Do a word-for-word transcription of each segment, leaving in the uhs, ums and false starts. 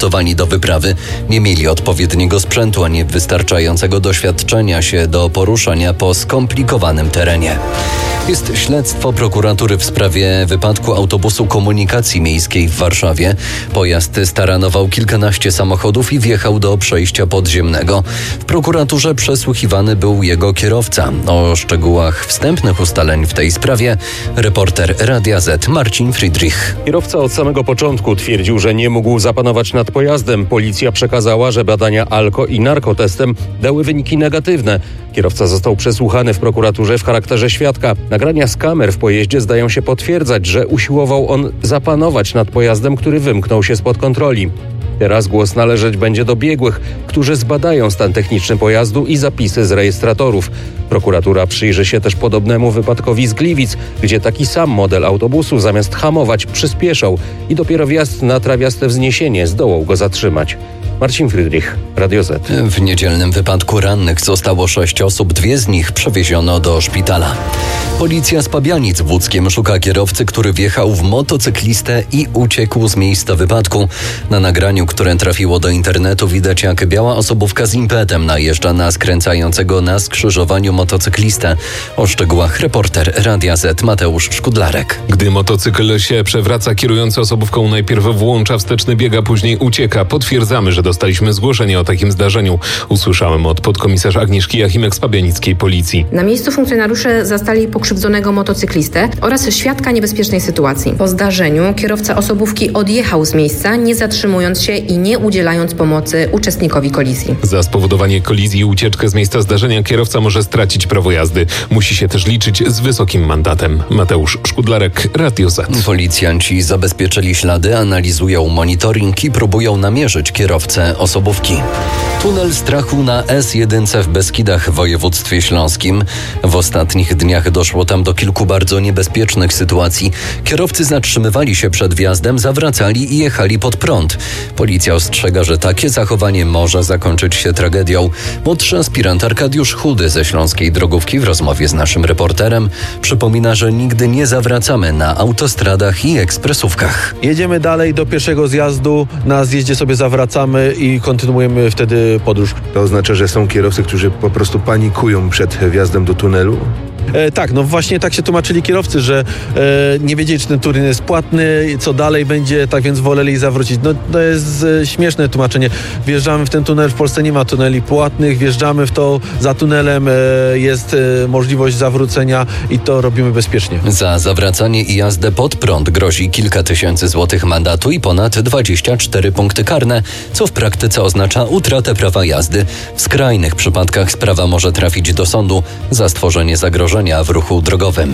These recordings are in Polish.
Przygotowani do wyprawy nie mieli odpowiedniego sprzętu ani wystarczającego doświadczenia się do poruszania po skomplikowanym terenie. Jest śledztwo prokuratury w sprawie wypadku autobusu komunikacji miejskiej w Warszawie. Pojazd staranował kilkanaście samochodów i wjechał do przejścia podziemnego. W prokuraturze przesłuchiwany był jego kierowca. O szczegółach wstępnych ustaleń w tej sprawie reporter Radia Z Marcin Friedrich. Kierowca od samego początku twierdził, że nie mógł zapanować nad pojazdem. Policja przekazała, że badania alko i narkotestem dały wyniki negatywne. Kierowca został przesłuchany w prokuraturze w charakterze świadka. Nagrania z kamer w pojeździe zdają się potwierdzać, że usiłował on zapanować nad pojazdem, który wymknął się spod kontroli. Teraz głos należeć będzie do biegłych, którzy zbadają stan techniczny pojazdu i zapisy z rejestratorów. Prokuratura przyjrzy się też podobnemu wypadkowi z Gliwic, gdzie taki sam model autobusu zamiast hamować przyspieszał i dopiero wjazd na trawiaste wzniesienie zdołał go zatrzymać. Marcin Friedrich, Radio Z. W niedzielnym wypadku rannych zostało sześć osób, dwie z nich przewieziono do szpitala. Policja z Pabianic w Łódzkiem szuka kierowcy, który wjechał w motocyklistę i uciekł z miejsca wypadku. Na nagraniu, które trafiło do internetu, widać, jak biała osobówka z impetem najeżdża na skręcającego na skrzyżowaniu motocyklistę. O szczegółach reporter Radia Z Mateusz Szkudlarek. Gdy motocykl się przewraca, kierujący osobówką najpierw włącza wsteczny bieg, a później ucieka. Potwierdzamy, że dostaliśmy zgłoszenie o takim zdarzeniu. Usłyszałem od podkomisarz Agnieszki Jachimek z pabianickiej policji. Na miejscu funkcjonariusze zastali pokrzywdzonego motocyklistę oraz świadka niebezpiecznej sytuacji. Po zdarzeniu kierowca osobówki odjechał z miejsca, nie zatrzymując się i nie udzielając pomocy uczestnikowi kolizji. Za spowodowanie kolizji i ucieczkę z miejsca zdarzenia kierowca może stracić prawo jazdy. Musi się też liczyć z wysokim mandatem. Mateusz Szkudlarek, Radio Z. Policjanci zabezpieczyli ślady, analizują monitoring i próbują namierzyć kierowcę osobówki. Tunel strachu na S jeden w Beskidach w województwie śląskim. W ostatnich dniach doszło tam do kilku bardzo niebezpiecznych sytuacji. Kierowcy zatrzymywali się przed wjazdem, zawracali i jechali pod prąd. Policja ostrzega, że takie zachowanie może zakończyć się tragedią. Młodszy aspirant Arkadiusz Chudy ze Śląskiej Drogówki w rozmowie z naszym reporterem przypomina, że nigdy nie zawracamy na autostradach i ekspresówkach. Jedziemy dalej do pierwszego zjazdu, na zjeździe sobie zawracamy i kontynuujemy wtedy podróż. To oznacza, że są kierowcy, którzy po prostu panikują przed wjazdem do tunelu? E, tak, no właśnie tak się tłumaczyli kierowcy, że e, nie wiedzieli, czy ten turyn jest płatny, co dalej będzie, tak więc woleli zawrócić. No to jest e, śmieszne tłumaczenie. Wjeżdżamy w ten tunel, w Polsce nie ma tuneli płatnych, wjeżdżamy w to, za tunelem e, jest e, możliwość zawrócenia i to robimy bezpiecznie. Za zawracanie i jazdę pod prąd grozi kilka tysięcy złotych mandatu i ponad dwadzieścia cztery punkty karne, co w praktyce oznacza utratę prawa jazdy. W skrajnych przypadkach sprawa może trafić do sądu za stworzenie zagrożenia w ruchu drogowym.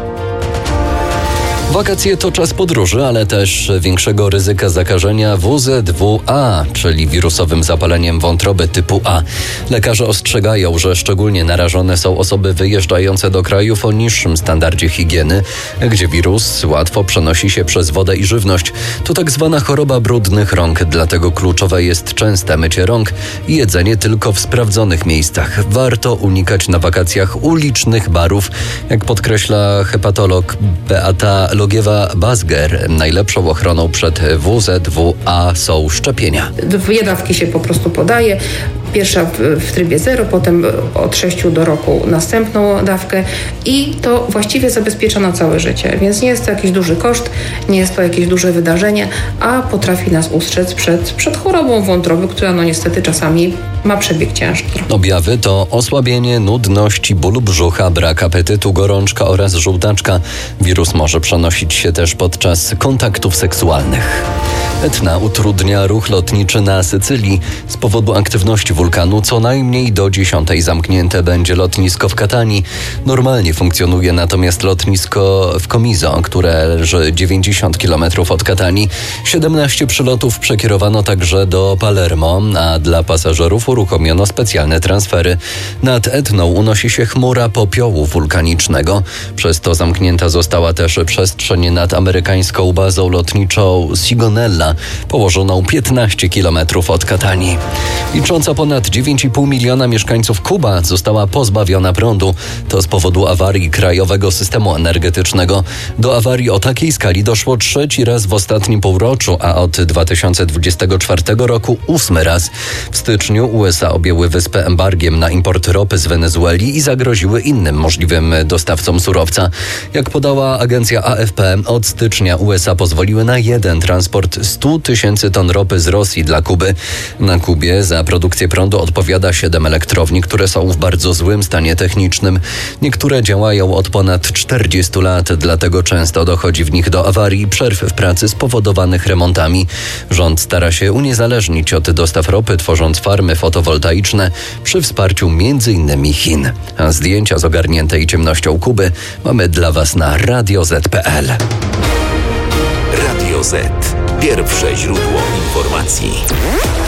Wakacje to czas podróży, ale też większego ryzyka zakażenia W Z W A, czyli wirusowym zapaleniem wątroby typu A. Lekarze ostrzegają, że szczególnie narażone są osoby wyjeżdżające do krajów o niższym standardzie higieny, gdzie wirus łatwo przenosi się przez wodę i żywność. To tak zwana choroba brudnych rąk, dlatego kluczowe jest częste mycie rąk i jedzenie tylko w sprawdzonych miejscach. Warto unikać na wakacjach ulicznych barów, jak podkreśla hepatolog Beata Logiewa-Bazger. Najlepszą ochroną przed W Z W A są szczepienia. Dwie dawki się po prostu podaje. Pierwsza w, w trybie zero, potem od sześciu do roku następną dawkę i to właściwie zabezpiecza na całe życie. Więc nie jest to jakiś duży koszt, nie jest to jakieś duże wydarzenie, a potrafi nas ustrzec przed, przed chorobą wątroby, która no niestety czasami ma przebieg ciężki. Objawy to osłabienie, nudność, ból brzucha, brak apetytu, gorączka oraz żółtaczka. Wirus może przenosić się też podczas kontaktów seksualnych. Etna utrudnia ruch lotniczy na Sycylii. Z powodu aktywności wulkanu co najmniej do dziesiątej zamknięte będzie lotnisko w Katanii. Normalnie funkcjonuje natomiast lotnisko w Comiso, które leży dziewięćdziesiąt kilometrów od Katanii. siedemnaście przylotów przekierowano także do Palermo, a dla pasażerów uruchomiono specjalne transfery. Nad Etną unosi się chmura popiołu wulkanicznego. Przez to zamknięta została też przestrzeń nad amerykańską bazą lotniczą Sigonella, położoną piętnaście kilometrów od Katanii. Licząca ponad ponad dziewięć i pół miliona mieszkańców Kuba została pozbawiona prądu. To z powodu awarii krajowego systemu energetycznego. Do awarii o takiej skali doszło trzeci raz w ostatnim półroczu, a od dwa tysiące dwudziestego czwartego roku ósmy raz. W styczniu U S A objęły wyspę embargiem na import ropy z Wenezueli i zagroziły innym możliwym dostawcom surowca. Jak podała agencja A F P, od stycznia U S A pozwoliły na jeden transport stu tysięcy ton ropy z Rosji dla Kuby. Na Kubie za produkcję prądu odpowiada siedem elektrowni, które są w bardzo złym stanie technicznym. Niektóre działają od ponad czterdziestu lat, dlatego często dochodzi w nich do awarii i przerw w pracy spowodowanych remontami. Rząd stara się uniezależnić od dostaw ropy, tworząc farmy fotowoltaiczne przy wsparciu między innymi Chin. A zdjęcia z ogarniętej ciemnością Kuby mamy dla Was na radio zet kropka pe el. Radio Z. Pierwsze źródło informacji.